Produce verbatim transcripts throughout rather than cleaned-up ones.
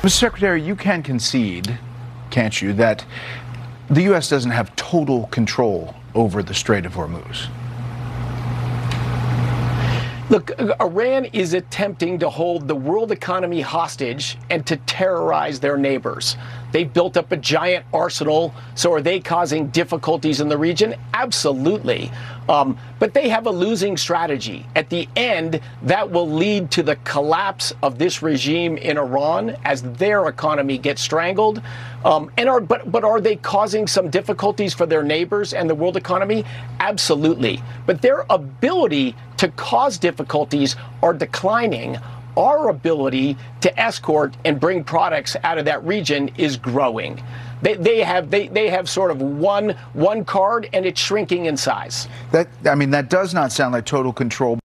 Mister Secretary, you can concede, can't you, that the U S doesn't have total control over the Strait of Hormuz? Look, Iran is attempting to hold the world economy hostage and to terrorize their neighbors. They've built up a giant arsenal. So are they causing difficulties in the region? Absolutely. Um, but they have a losing strategy. At the end, that will lead to the collapse of this regime in Iran as their economy gets strangled. Um, and are but but are they causing some difficulties for their neighbors and the world economy? Absolutely. But their ability to cause difficulties are declining. Our ability to escort and bring products out of that region is growing. They, they have they, they have sort of one one card, and it's shrinking in size. That I mean, that does not sound like total control.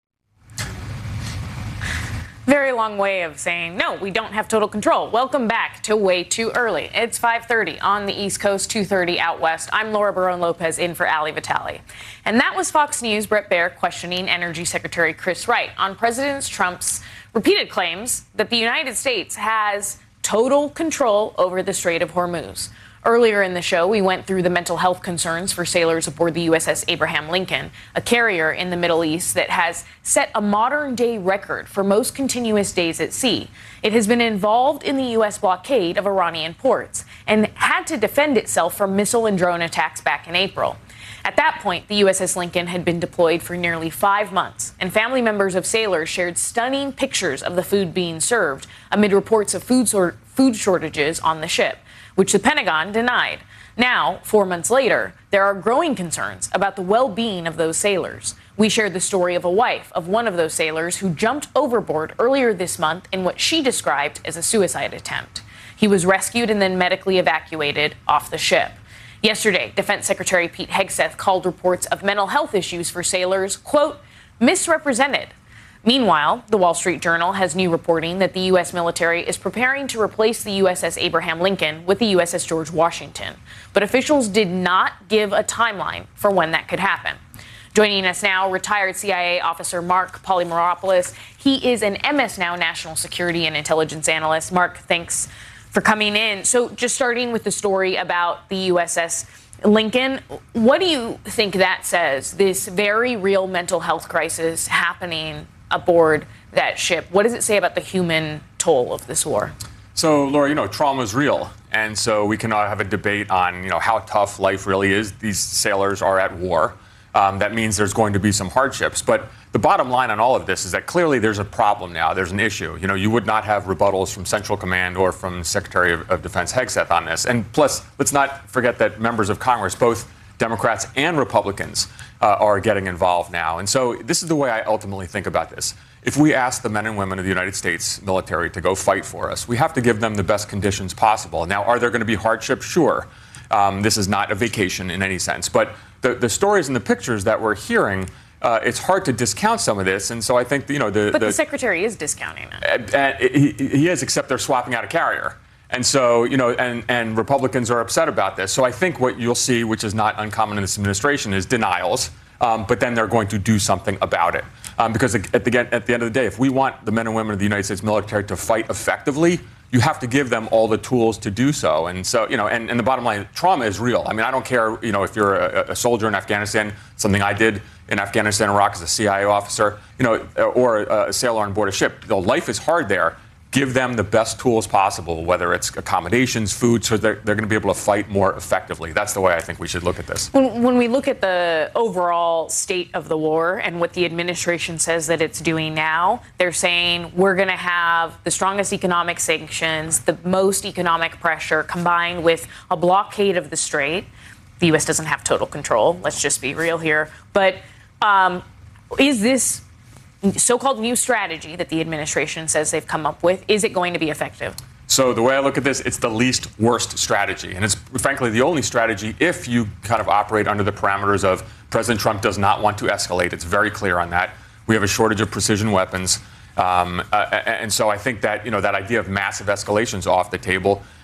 Very long way of saying, no, we don't have total control. Welcome back to Way Too Early. It's five thirty on the East Coast, two thirty out west. I'm Laura Barone-Lopez in for Ali Vitale. And that was Fox News' Bret Baier questioning Energy Secretary Chris Wright on President Trump's repeated claims that the United States has total control over the Strait of Hormuz. Earlier in the show, we went through the mental health concerns for sailors aboard the U S S Abraham Lincoln, a carrier in the Middle East that has set a modern-day record for most continuous days at sea. It has been involved in the U S blockade of Iranian ports and had to defend itself from missile and drone attacks back in April. At that point, the U S S Lincoln had been deployed for nearly five months, and family members of sailors shared stunning pictures of the food being served amid reports of food, sor- food shortages on the ship, which the Pentagon denied. Now, four months later, there are growing concerns about the well-being of those sailors. We shared the story of a wife of one of those sailors who jumped overboard earlier this month in what she described as a suicide attempt. He was rescued and then medically evacuated off the ship. Yesterday, Defense Secretary Pete Hegseth called reports of mental health issues for sailors, quote, misrepresented. Meanwhile, the Wall Street Journal has new reporting that the U S military is preparing to replace the U S S Abraham Lincoln with the U S S George Washington. But officials did not give a timeline for when that could happen. Joining us now, retired C I A officer Mark Polymeropoulos. He is an M S Now national security and intelligence analyst. Mark, thanks for coming in. So just starting with the story about the U S S Lincoln, what do you think that says, this very real mental health crisis happening aboard that ship? What does it say about the human toll of this war? So, Laura, you know, trauma is real. And so we cannot have a debate on, you know, how tough life really is. These sailors are at war. Um, that means there's going to be some hardships. But the bottom line on all of this is that clearly there's a problem now. There's an issue. You know, you would not have rebuttals from Central Command or from Secretary of, of Defense Hegseth on this. And plus, let's not forget that members of Congress, both Democrats and Republicans, uh, are getting involved now. And so this is the way I ultimately think about this. If we ask the men and women of the United States military to go fight for us, we have to give them the best conditions possible. Now, are there going to be hardships? Sure. Um, this is not a vacation in any sense. But the, the stories and the pictures that we're hearing, uh, it's hard to discount some of this. And so I think, you know, the... But the, the secretary is discounting it. Uh, uh, he, he is, except they're swapping out a carrier. And so, you know, and, and Republicans are upset about this. So I think what you'll see, which is not uncommon in this administration, is denials. Um, but then they're going to do something about it. Um, because at the, at the end of the day, if we want the men and women of the United States military to fight effectively, you have to give them all the tools to do so. And so, you know, and, and the bottom line, trauma is real. I mean, I don't care, you know, if you're a, a soldier in Afghanistan, something I did in Afghanistan and Iraq as a C I A officer, you know, or a sailor on board a ship. You know, life is hard there. Give them the best tools possible, whether it's accommodations, food, so they're, they're going to be able to fight more effectively. That's the way I think we should look at this. When, when we look at the overall state of the war and what the administration says that it's doing now, they're saying we're going to have the strongest economic sanctions, the most economic pressure, combined with a blockade of the strait. The U S doesn't have total control. Let's just be real here. But um, is this so-called new strategy that the administration says they've come up with, is it going to be effective? So the way I look at this, it's the least worst strategy. And it's frankly the only strategy if you kind of operate under the parameters of President Trump does not want to escalate. It's very clear on that. We have a shortage of precision weapons. Um, uh, and so I think that, you know, that idea of massive escalation is off the table.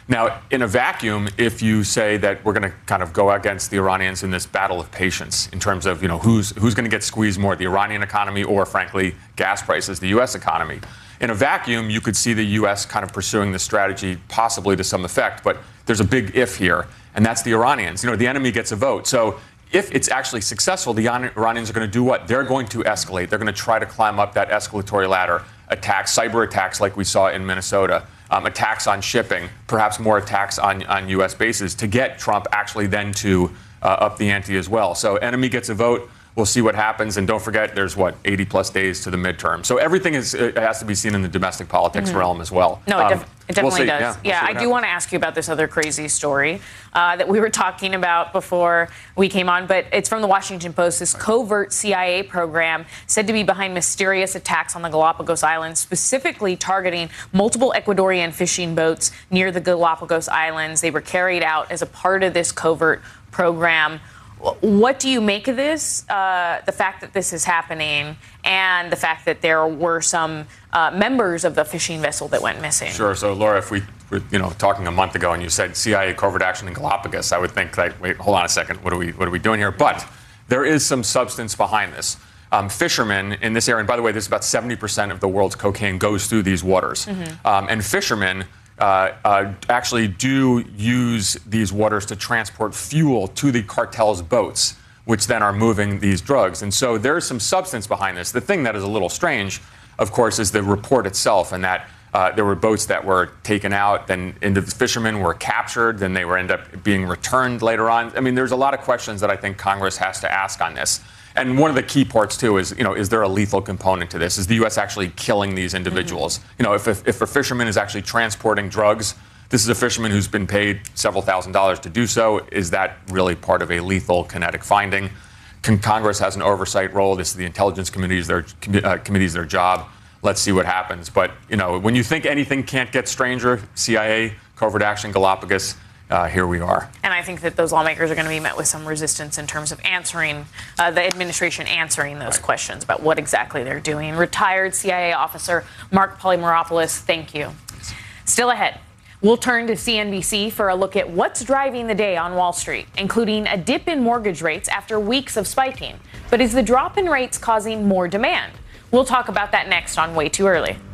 Now, in a vacuum, if you say that we're going to kind of go against the Iranians in this battle of patience in terms of, you know, who's who's going to get squeezed more, the Iranian economy or, frankly, gas prices, the U S economy. In a vacuum, you could see the U S kind of pursuing this strategy possibly to some effect, but there's a big if here, and that's the Iranians. You know, the enemy gets a vote. So if it's actually successful, the Iranians are going to do what? They're going to escalate. They're going to try to climb up that escalatory ladder, attacks, cyber attacks like we saw in Minnesota. Um, attacks on shipping, perhaps more attacks on, on U S bases to get Trump actually then to uh, up the ante as well. So enemy gets a vote. We'll see what happens. And don't forget, there's, what, eighty plus days to the midterm. So everything is it has to be seen in the domestic politics mm-hmm. realm as well. No, it, def- um, it definitely we'll does. Yeah, we'll yeah I do want to ask you about this other crazy story uh, that we were talking about before we came on. But it's from the Washington Post. This covert C I A program said to be behind mysterious attacks on the Galapagos Islands, specifically targeting multiple Ecuadorian fishing boats near the Galapagos Islands. They were carried out as a part of this covert program. What do you make of this, uh, the fact that this is happening and the fact that there were some uh, members of the fishing vessel that went missing? Sure. So, Laura, if we were you know, talking a month ago and you said C I A covert action in Galapagos, I would think, like, wait, hold on a second. What are we, what are we doing here? But there is some substance behind this. Um, fishermen in this area, and by the way, there's about seventy percent of the world's cocaine goes through these waters. Mm-hmm. Um, and fishermen Uh, uh, actually do use these waters to transport fuel to the cartel's boats, which then are moving these drugs. And so there's some substance behind this. The thing that is a little strange, of course, is the report itself, and that uh, there were boats that were taken out, then the fishermen were captured, then they were end up being returned later on. I mean, there's a lot of questions that I think Congress has to ask on this. And one of the key parts, too, is, you know, is there a lethal component to this? Is the U S actually killing these individuals? Mm-hmm. You know, if, if, if a fisherman is actually transporting drugs, this is a fisherman who's been paid several thousand dollars to do so. Is that really part of a lethal kinetic finding? Can Congress has an oversight role. This is the intelligence committee's their, uh, committee's their job. Let's see what happens. But, you know, when you think anything can't get stranger, C I A, covert action, Galapagos, Uh, here we are. And I think that those lawmakers are going to be met with some resistance in terms of answering, uh, the administration answering those right. questions about what exactly they're doing. Retired C I A officer Mark Polymeropoulos, thank you. Still ahead, we'll turn to C N B C for a look at what's driving the day on Wall Street, including a dip in mortgage rates after weeks of spiking. But is the drop in rates causing more demand? We'll talk about that next on Way Too Early.